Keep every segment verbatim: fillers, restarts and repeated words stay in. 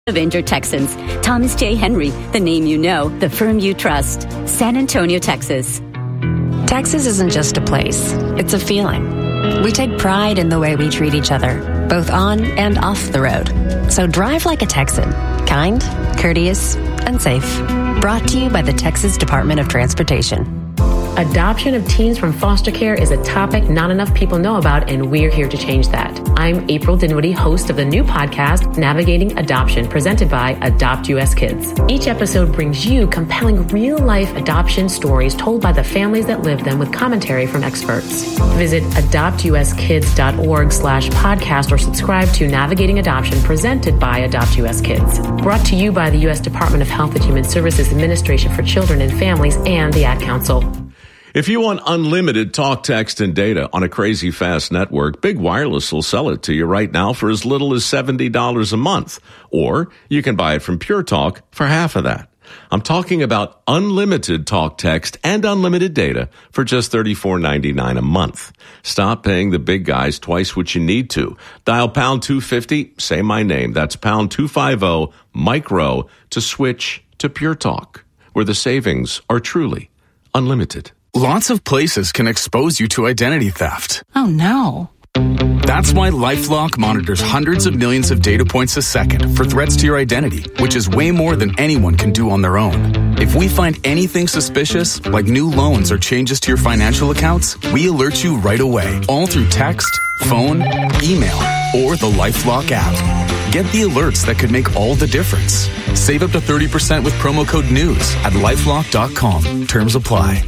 Of injured Texans. Thomas J. Henry, the name you know, the firm you trust. San Antonio, Texas. Texas isn't just a place, it's a feeling. We take pride in the way we treat each other, both on and off the road. So drive like a Texan, kind, courteous, and safe. Brought to you by the Texas Department of Transportation. Adoption of teens from foster care is a topic not enough people know about, and we're here to change that. I'm April Dinwiddie, host of the new podcast, Navigating Adoption, presented by Adopt U S Kids. Each episode brings you compelling real-life adoption stories told by the families that live them with commentary from experts. Visit adoptuskids.org slash podcast or subscribe to Navigating Adoption, presented by Adopt U S Kids. Brought to you by the U S Department of Health and Human Services Administration for Children and Families and the Ad Council. If you want unlimited talk, text, and data on a crazy fast network, Big Wireless will sell it to you right now for as little as seventy dollars a month. Or you can buy it from Pure Talk for half of that. I'm talking about unlimited talk, text, and unlimited data for just thirty-four ninety-nine a month. Stop paying the big guys twice what you need to. Dial pound two fifty, say my name. That's pound two fifty, micro, to switch to Pure Talk, where the savings are truly unlimited. Lots of places can expose you to identity theft. Oh, no. That's why LifeLock monitors hundreds of millions of data points a second for threats to your identity, which is way more than anyone can do on their own. If we find anything suspicious, like new loans or changes to your financial accounts, we alert you right away, all through text, phone, email, or the LifeLock app. Get the alerts that could make all the difference. Save up to thirty percent with promo code NEWS at lifelock dot com. Terms apply.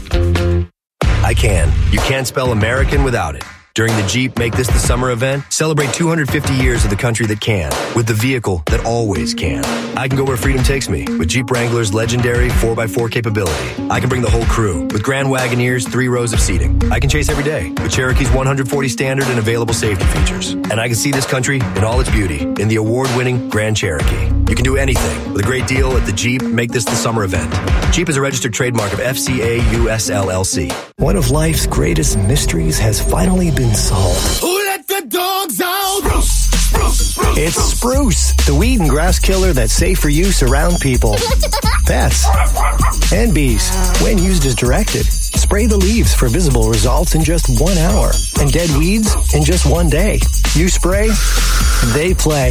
I can. You can't spell American without it. During the Jeep Make This the Summer event, celebrate two hundred fifty years of the country that can, with the vehicle that always can. I can go where freedom takes me with Jeep Wrangler's legendary four by four capability. I can bring the whole crew with Grand Wagoneer's three rows of seating. I can chase every day with Cherokee's one hundred forty standard and available safety features. And I can see this country in all its beauty in the award-winning Grand Cherokee. You can do anything with a great deal at the Jeep Make This the Summer event. Jeep is a registered trademark of F C A U S L L C. One of life's greatest mysteries has finally been solved. Who let the dogs out? Spruce, spruce, spruce, it's Spruce, the weed and grass killer that's safe for use around people, pets, and bees. When used as directed, spray the leaves for visible results in just one hour, and dead weeds in just one day. You spray, they play.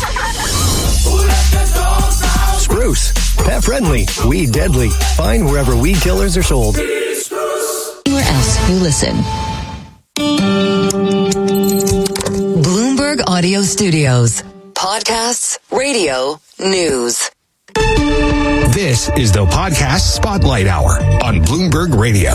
Spruce, pet friendly, weed deadly. Find wherever weed killers are sold. Anywhere else you listen. Bloomberg Audio Studios. Podcasts, radio, news. This is the Podcast Spotlight Hour on Bloomberg Radio.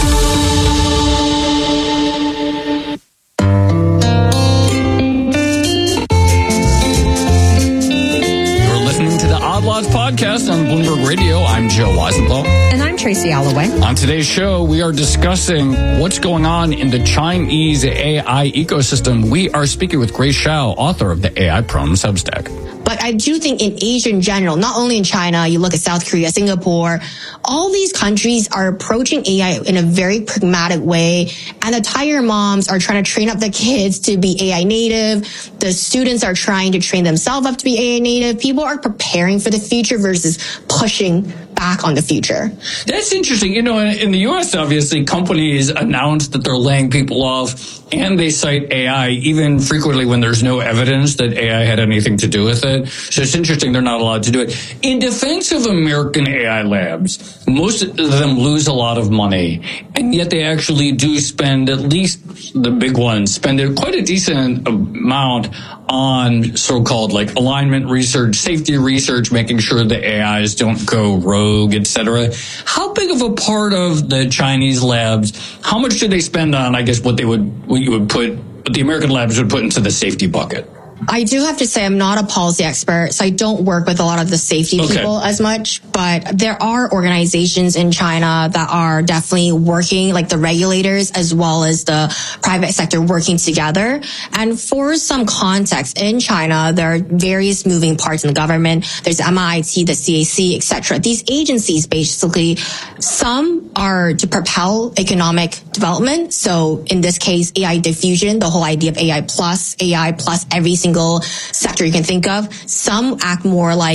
Odd Lots podcast on Bloomberg Radio. I'm Joe Weisenthal. And I'm Tracy Alloway. On today's show, we are discussing what's going on in the Chinese A I ecosystem. We are speaking with Grace Zhao, author of the A I Prom Substack. But I do think in Asia in general, not only in China, you look at South Korea, Singapore, all these countries are approaching A I in a very pragmatic way. And the tiger moms are trying to train up the kids to be A I native. The students are trying to train themselves up to be A I native. People are preparing for the future versus pushing back on the future. That's interesting. You know, in, in the U S, obviously, companies announce that they're laying people off, and they cite A I, even frequently when there's no evidence that A I had anything to do with it. So it's interesting they're not allowed to do it. In defense of American A I labs, most of them lose a lot of money, and yet they actually do spend, at least the big ones, spend quite a decent amount on so-called like alignment research, safety research, making sure the A Is don't go rogue, et cetera. How big of a part of the Chinese labs, how much do they spend on, I guess, what they would, what you would put, what the American labs would put into the safety bucket? I do have to say I'm not a policy expert, so I don't work with a lot of the safety okay. people as much, but there are organizations in China that are definitely working, like the regulators as well as the private sector working together. And for some context, in China, there are various moving parts in the government. There's M I T, the C A C, et cetera. These agencies, basically, some are to propel economic development. So in this case, A I diffusion, the whole idea of A I plus, A I plus every single sector you can think of. Some act more like